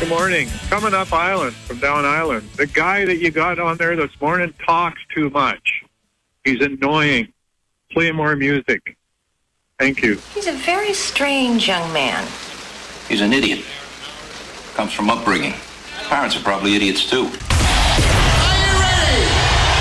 Good morning. Coming up Island from down Island. The guy that you got on there this morning talks too much. He's annoying. Play more music. Thank you. He's a very strange young man. He's an idiot. Comes from upbringing. His parents are probably idiots too.